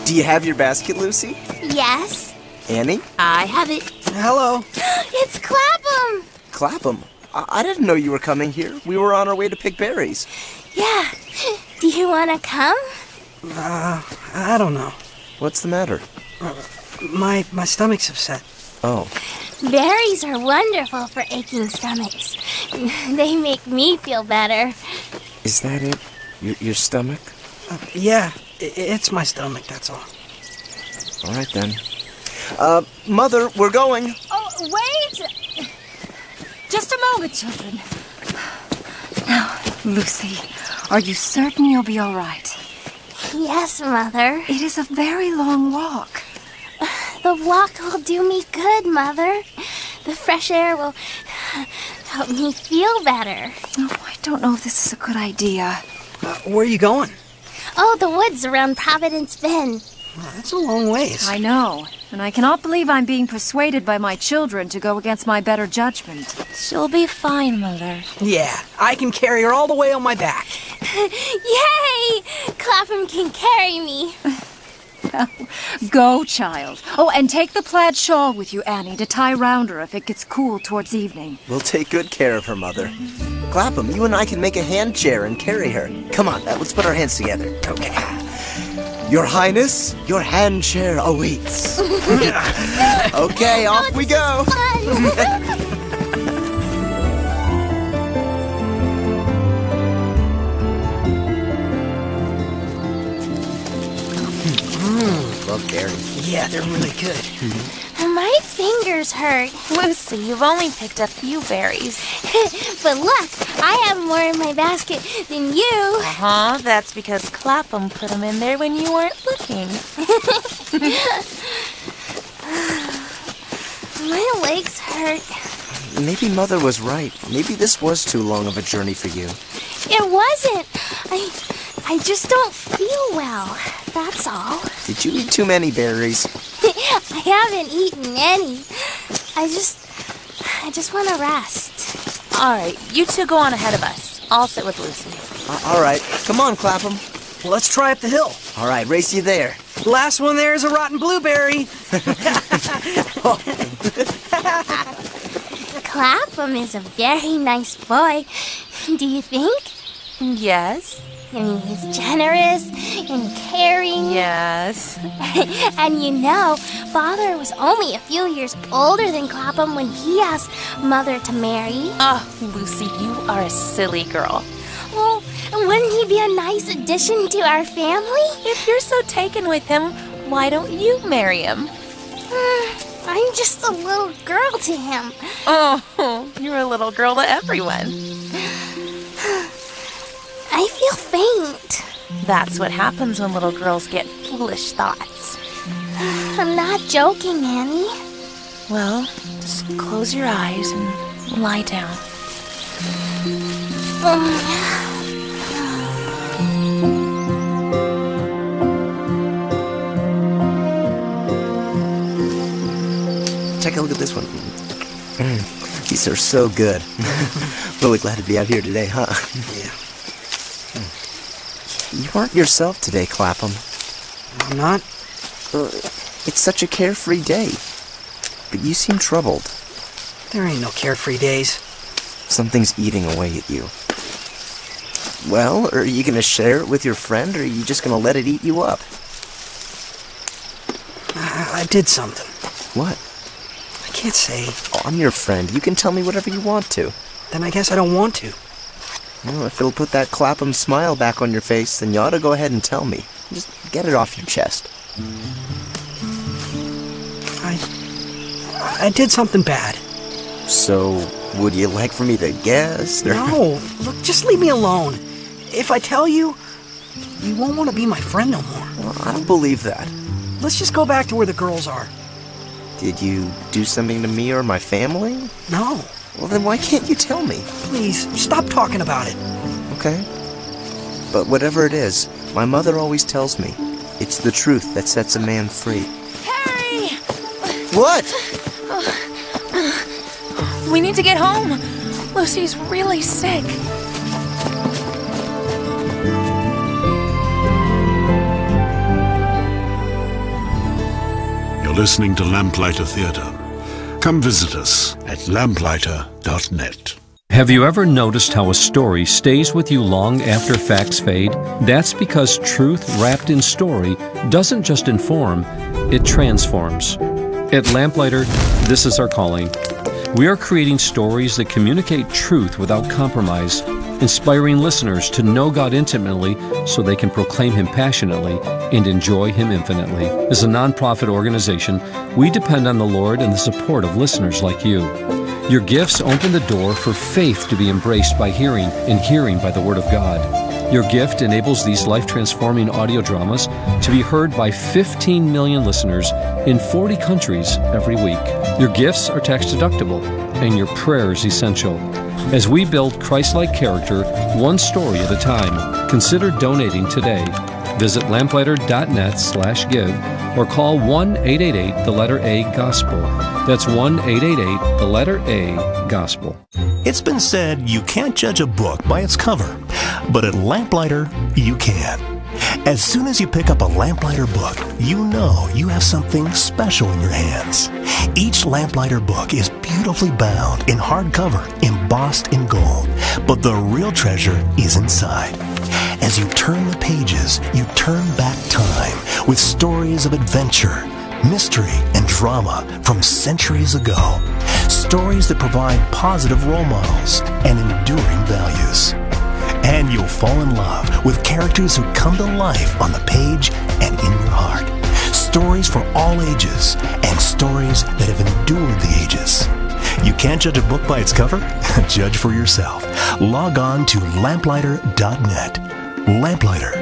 Do you have your basket, Lucy? Yes. Annie? I have it. Hello. It's Clapham! Clapham? I didn't know you were coming here. We were on our way to pick berries. Yeah. Do you want to come? I don't know. What's the matter? My stomach's upset. Oh. Berries are wonderful for aching stomachs. They make me feel better. Is that it? Your stomach? Yeah, it's my stomach, that's all. All right, then. Mother, we're going. Oh, wait! Just a moment, children. Now, Lucy, are you certain you'll be all right? Yes, Mother. It is a very long walk. The walk will do me good, Mother. The fresh air will help me feel better. Oh, I don't know if this is a good idea. Where are you going? Oh, the woods around Providence Bend. That's a long ways. I know, and I cannot believe I'm being persuaded by my children to go against my better judgment. She'll be fine, Mother. Yeah, I can carry her all the way on my back. Yay! Clapham can carry me. Go, child. Oh, and take the plaid shawl with you, Annie, to tie round her if it gets cool towards evening. We'll take good care of her, Mother. Clapham, you and I can make a hand chair and carry her. Come on, let's put our hands together. Okay. Your Highness, your hand chair awaits. Okay, off we go. Love berries. Yeah, they're really good. My fingers hurt. Lucy, you've only picked a few berries. But look, I have more in my basket than you. Uh-huh, that's because Clapham put them in there when you weren't looking. My legs hurt. Maybe Mother was right. Maybe this was too long of a journey for you. It wasn't. I just don't feel well. That's all. Did you eat too many berries? I haven't eaten any. I just want to rest. All right, you two go on ahead of us. I'll sit with Lucy. All right. Come on, Clapham. Let's try up the hill. All right, race you there. Last one there is a rotten blueberry. Clapham is a very nice boy. Do you think? Yes. I mean, he's generous and caring. Yes. And you know, Father was only a few years older than Clapham when he asked Mother to marry. Oh, Lucy, you are a silly girl. Well, wouldn't he be a nice addition to our family? If you're so taken with him, why don't you marry him? I'm just a little girl to him. Oh, you're a little girl to everyone. I feel faint. That's what happens when little girls get foolish thoughts. I'm not joking, Annie. Well, just close your eyes and lie down. Take a look at this one. These are so good. Really glad to be out here today, huh? Yeah. You aren't yourself today, Clapham. I'm not? It's such a carefree day. But you seem troubled. There ain't no carefree days. Something's eating away at you. Well, are you going to share it with your friend, or are you just going to let it eat you up? I did something. What? I can't say. Oh, I'm your friend. You can tell me whatever you want to. Then I guess I don't want to. Well, if it'll put that Clapham smile back on your face, then you ought to go ahead and tell me. Just get it off your chest. I did something bad. So, would you like for me to guess? Or... No, look, just leave me alone. If I tell you, you won't want to be my friend no more. Well, I don't believe that. Let's just go back to where the girls are. Did you do something to me or my family? No. Well, then why can't you tell me? Please, stop talking about it. Okay. But whatever it is, my mother always tells me, it's the truth that sets a man free. Harry! What? We need to get home. Lucy's really sick. you're listening to Lamplighter Theatre. Come visit us at lamplighter.net. Have you ever noticed how a story stays with you long after facts fade? That's because truth wrapped in story doesn't just inform, it transforms. At Lamplighter, this is our calling. We are creating stories that communicate truth without compromise, inspiring listeners to know God intimately so they can proclaim Him passionately and enjoy Him infinitely. As a nonprofit organization, we depend on the Lord and the support of listeners like you. Your gifts open the door for faith to be embraced by hearing, and hearing by the Word of God. Your gift enables these life-transforming audio dramas to be heard by 15 million listeners in 40 countries every week. Your gifts are tax-deductible, and your prayers essential. As we build Christ-like character, one story at a time, consider donating today. Visit lamplighter.net/give or call 1-888-A-GOSPEL. That's 1-888-A-GOSPEL. It's been said you can't judge a book by its cover, but at Lamplighter, you can. As soon as you pick up a Lamplighter book, you know you have something special in your hands. Each Lamplighter book is beautifully bound in hardcover, embossed in gold, but the real treasure is inside. As you turn the pages, you turn back time with stories of adventure, mystery, and drama from centuries ago. Stories that provide positive role models and enduring values. And you'll fall in love with characters who come to life on the page and in your heart. Stories for all ages and stories that have endured the ages. You can't judge a book by its cover? Judge for yourself. Log on to lamplighter.net. Lamplighter.